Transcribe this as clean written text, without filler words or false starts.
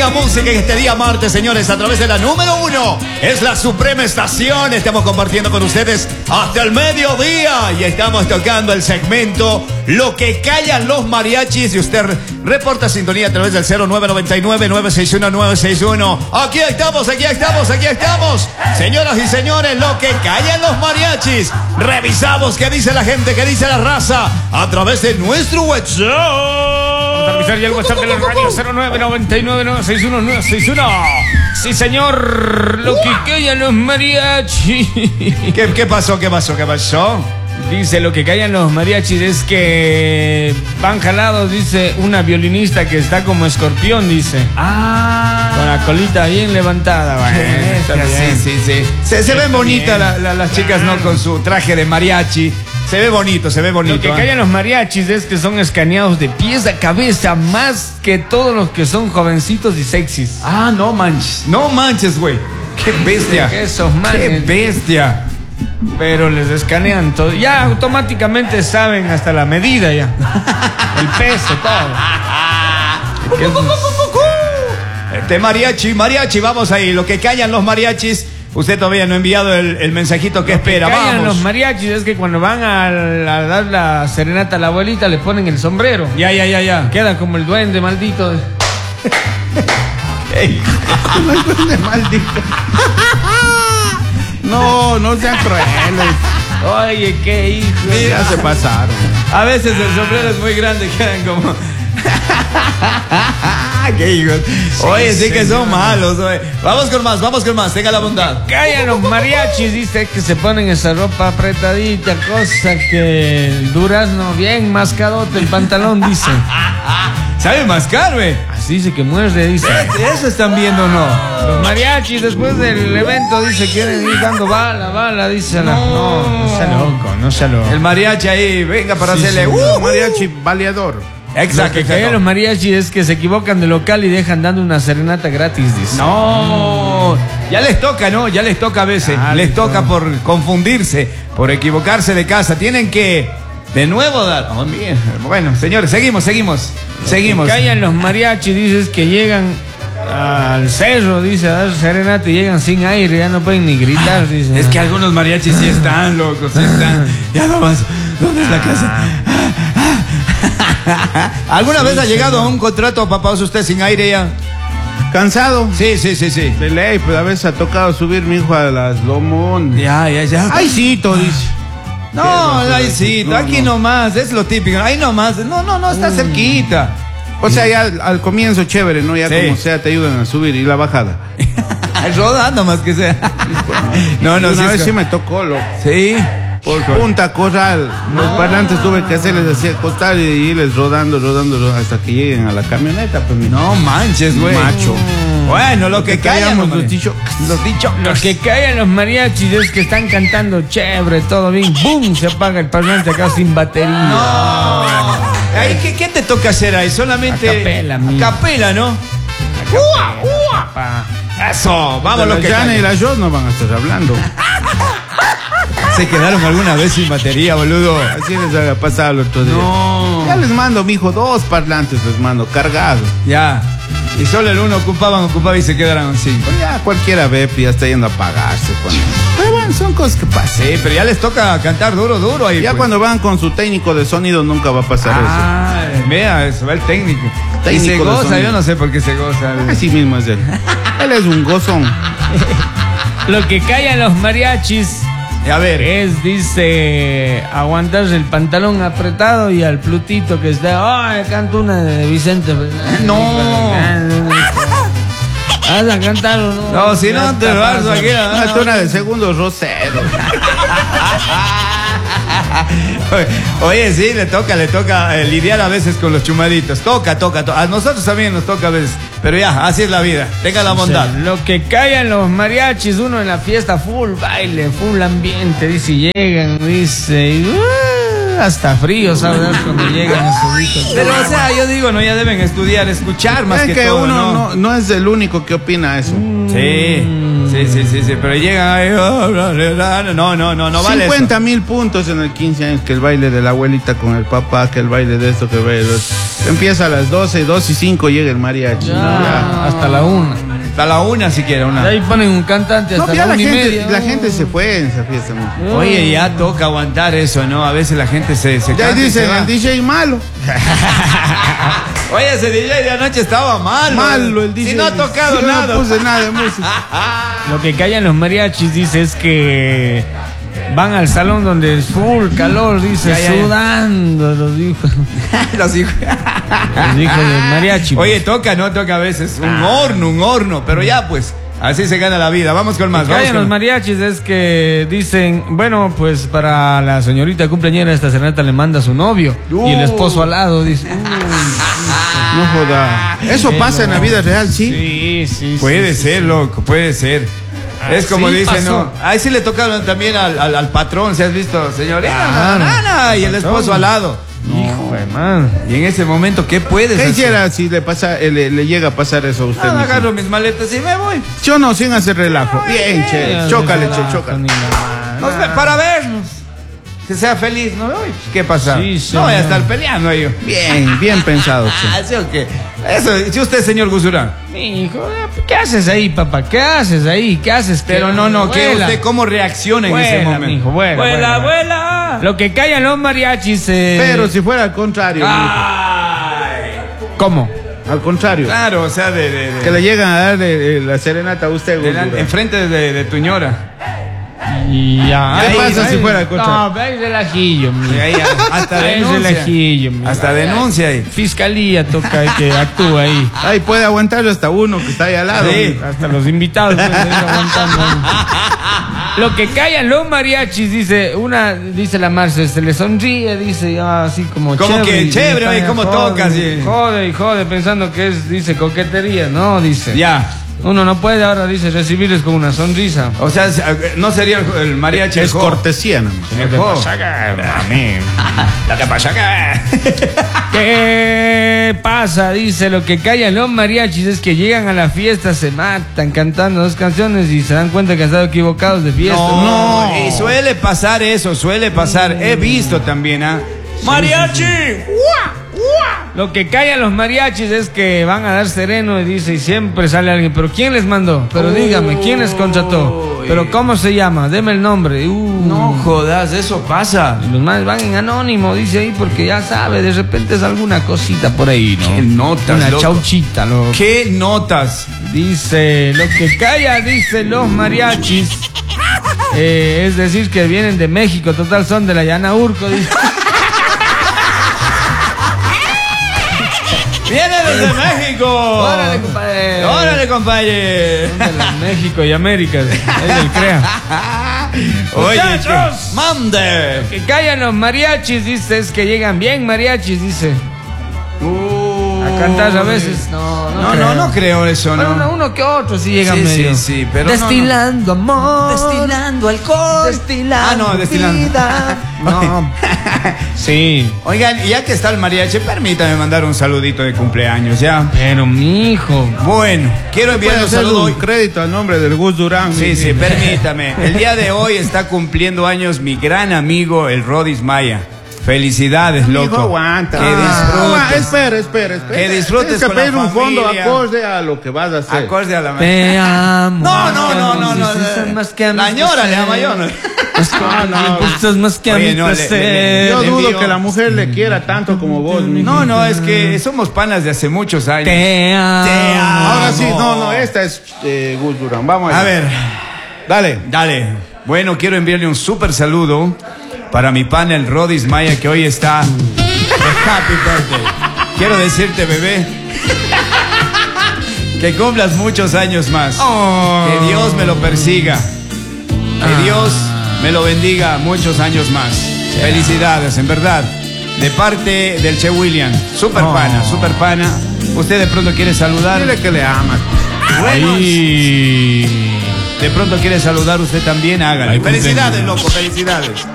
buena música en este día martes, señores, a través de la número 1. Es la Suprema Estación. Estamos compartiendo con ustedes hasta el mediodía y estamos tocando el segmento Lo que callan los mariachis. Y usted reporta sintonía a través del 0999-961-961. Aquí estamos, aquí estamos, aquí estamos. Señoras y señores, lo que callan los mariachis. Revisamos qué dice la gente, qué dice la raza a través de nuestro WhatsApp. Vamos a revisar ya el WhatsApp de la radio 0999-961-961. Sí, señor, lo que callan los mariachis. ¿Qué pasó? ¿Qué pasó? ¿Qué pasó? Dice, lo que callan los mariachis es que van jalados, dice, una violinista que está como escorpión, dice. Ah. Con la colita bien levantada. Bueno, sí. Se ven bonitas las chicas, ¿no? Con su traje de mariachi. Se ve bonito, se ve bonito. Lo que callan los mariachis es que son escaneados de pies a cabeza más que todos los que son jovencitos y sexys. Ah, no manches, güey. Qué bestia. Esos manes. Qué bestia. Pero les escanean todo. Ya automáticamente saben hasta la medida ya. El peso, todo. Mariachi, vamos ahí. Lo que callan los mariachis. Usted todavía no ha enviado el mensajito que espera. Lo que callan vamos. los mariachis es que cuando van a dar la serenata a la abuelita le ponen el sombrero. Ya. Queda como el duende maldito. Como el duende maldito. No sean crueles. Oye, qué hijo. Ya se pasaron. A veces el sombrero es muy grande, quedan como... ¡Qué hijos! Oye, sí que son malos. Oye. Vamos con más, tenga la bondad. Callan los mariachis, dice que se ponen esa ropa apretadita, cosa que el durazno bien mascadote, el pantalón, dice. ¿Sabe mascar, güey? Así dice que muerde, dice. ¿Eso están viendo o no? Los mariachis después del evento, dice, quieren ir dando bala, dice. No sea loco. El mariachi ahí, venga para hacerle... Mariachi baleador. Exacto. Lo que callan los mariachis es que se equivocan de local y dejan dando una serenata gratis, dice. No, ya les toca, ¿no? Ya les toca a veces. Les toca por confundirse, por equivocarse de casa. Tienen que de nuevo dar... Oh, bien. Bueno, señores, seguimos. Callan los mariachis, dices que llegan al cerro, dice, a dar serenata y llegan sin aire, ya no pueden ni gritar, dice. Es que algunos mariachis sí están, locos, sí están. Ya nomás, ¿dónde es la casa? ¿Alguna vez ha llegado a un contrato, papá, usted sin aire ya? ¿Cansado? Sí. De ley, pues a veces ha tocado subir mi hijo a las Lomón. Ya. Aycito, dice. No, aycito, aquí nomás, es lo típico. Ahí nomás, no, está cerquita. O sea, ya al comienzo chévere, ¿no? Ya Sí. como sea te ayudan a subir y la bajada. Rodando más que sea. No, Una vez sí me tocó, loco. Sí. Por Punta Corral, los parlantes tuve que hacerles así acostar y irles rodando hasta que lleguen a la camioneta, pues No manches, güey. macho. Bueno, lo que callan los dichos. Lo que callan los mariachis es que están cantando chévere, todo bien. ¡Bum! Se apaga el parlante acá sin batería. No. Ahí, ¿qué te toca hacer ahí? Solamente... A capela, mi. Capela, ¿no? Papá. Eso, vamos, Los lo que Jana y callan. la Jos no van a estar hablando. ¿Se quedaron alguna vez sin batería, boludo? Así les haga pasar el otro día. No. Ya les mando, mijo, 2 parlantes les mando, cargados. Ya. Y solo el uno ocupaba y se quedaron sin. Pues ya cualquiera ve, ya está yendo a apagarse. Pero bueno, son cosas que pasan. Sí, pero ya les toca cantar duro ahí. Ya pues. cuando van con su técnico de sonido nunca va a pasar Vea, eso va el técnico. Y Técnico se de goza, sonido. yo no sé por qué se goza. eso. Así mismo es él. Él es un gozón. Lo que callan los mariachis A ver. es, dice, aguantarse el pantalón apretado y al Plutito que está, ay, canto una de Vicente. No. Vas a cantar o no. No, si no te vas aquí. Una tona de segundo rosero. Oye, sí, le toca lidiar a veces con los chumaditos. Toca. A nosotros también nos toca a veces. Pero ya, así es la vida. Tenga la bondad. Lo que callan los mariachis, uno en la fiesta, full baile, full ambiente, dice, y llegan, dice, y, hasta frío, ¿sabes? Cuando llegan a su hijo. Pero, o sea, yo digo, no, ya deben estudiar, escuchar más Es que que todo, uno no es el único que opina eso. Sí, pero llegan ahí, no vale 50.000 puntos en el 15 años, que el baile de la abuelita con el papá, que el baile de esto, que el baile de otro. Empieza a las 12, 2 y 5 llega el mariachi. Ya, hasta la 1. Hasta la 1 si quiere, Y una. ahí ponen un cantante No, hasta ya la 1 y media. la gente se fue en esa fiesta. ¿No? Oye, ya toca aguantar eso, ¿no? A veces la gente se Ya canta y dicen, se va. el DJ malo. Oye, ese DJ de anoche estaba malo. Malo el DJ. Si no ha tocado Yo nada. No puse nada de música. Lo que callan los mariachis, dice, es que van al salón donde es full calor, dice, Ya. sudando los hijos. Los hijos. Los hijos del mariachi. Oye, toca a veces. Un horno. Pero ya, pues, así se gana la vida. Vamos con más. Lo que Vamos callan con los mariachis es que dicen, bueno, pues para la señorita cumpleañera esta serenata le manda a su novio y el esposo al lado, dice. No joda. Eso pasa en la vida real, sí. Sí. Puede ser, loco, puede ser. Es como Así dicen, pasó. ¿no? Ahí sí le tocaron también al patrón, si has visto, señorita, Claro. y el esposo al lado. Hijo de man. Y en ese momento, ¿qué puedes ¿Qué hacer? hiciera si le pasa, le llega a pasar eso a usted? Ah, mijo? agarro mis maletas y me voy. Yo no, sin hacer relajo. Bien, che. Chócale, che, chócale. Para vernos. Que sea feliz, ¿no? Uy, ¿qué pasa? Sí, no señor. voy a estar peleando yo. Bien pensado, che. ¿Sí o qué? Eso, si usted, señor Guzurán. Mi hijo, ¿qué haces ahí, papá? ¿Qué haces ahí? ¿Qué haces? Pero no, ¿qué Vuela. usted cómo reacciona en ese Vuela, momento? mijo, vuela. Lo que callan los mariachis. Pero si fuera al contrario, Ay. ¿Cómo? mijo. Al contrario. Claro, o sea, Que le llegan a dar la serenata a usted, Gordura. enfrente de tu ñora. Y ya. ¿Qué pasa si fuera al contrario? No, veis el ajillo, mi. Y ahí hasta Veis el denuncia. ajillo, mi. Hasta denuncia ahí. Fiscalía toca que actúe ahí. Ahí puede aguantarlo hasta uno que está ahí al lado. Sí. mijo. Hasta los invitados pueden ir aguantando. Lo que callan los mariachis, dice la Marce, se le sonríe, dice, así como Como que y chévere, está oye, ya, cómo jode, tocas, sí. Jode, pensando que es, dice, coquetería, no, dice. Ya. Uno no puede ahora, dice, recibirles con una sonrisa. O sea, no sería el mariachi. Es el jo. cortesía, nomás. El jo. Lo que pasa que... ¿Qué pasa? Dice, lo que callan los mariachis es que llegan a la fiesta, se matan cantando dos canciones y se dan cuenta que han estado equivocados de fiesta. No, y suele pasar eso, suele pasar. He visto también, ¿ah? ¡Mariachi! Lo que callan los mariachis es que van a dar sereno y dice, y siempre sale alguien, pero ¿quién les mandó? Pero dígame, ¿quién les contrató? Pero ¿cómo se llama? Deme el nombre. No jodas, eso pasa. Y los más van en anónimo, dice ahí, porque ya sabe, de repente es alguna cosita por ahí, ¿no? ¿Qué notas, Una loco? chauchita, loco. ¿Qué notas? Dice, lo que calla, dice los mariachis, es decir, que vienen de México, total son de la Llana Urco, dice. ¡Viene desde México! Órale, compadre. ¡Órale, compadre! Son de la México y América, es el CREA. Oye, Muchachos. ¡mande! Que callan los mariachis, dice, es que llegan bien mariachis, dice. A cantar a veces. No creo eso, Bueno, ¿no? uno que otro sí llegan Sí, medio. sí, pero Destilando amor. Destilando alcohol. Destilando destilando. vida. No. Sí. Oigan, y ya que está el mariachi, permítame mandar un saludito de cumpleaños, ¿ya? Pero mijo. Bueno, quiero enviar Puede un hacer saludo un hoy. crédito al nombre del Gus Durán. Sí, mijo. sí, permítame. El día de hoy está cumpliendo años mi gran amigo, el Rodis Maya. Felicidades, Mijo, loco. aguanta. Que disfrutes. Espera. Que disfrutes Tienes que con la pedir un fondo familia. acorde a lo que vas a hacer. Acorde a la Te amo. No. Son más que a La mi ñora le placer. llama yo. ¿no? no. Gustas más que a Oye, mi no, placer. Yo le dudo envío- que la mujer le quiera tanto como vos, mijo. No, es que somos panas de hace muchos años. Te amo. Te amo. Ahora sí, no, esta es Gus Durán. Vamos A ver, dale. Bueno, quiero enviarle un súper saludo para mi pana el Rodis Maya, que hoy está de Happy Birthday. Quiero decirte, bebé, que cumplas muchos años más. Que Dios me lo persiga. Que Dios me lo bendiga muchos años más. Felicidades, en verdad. De parte del Che William. Super pana. Usted de pronto quiere saludar. Dile que le amas. Bueno, Ahí. de pronto quiere saludar usted también, hágalo. Ay, Felicidades, loco, felicidades.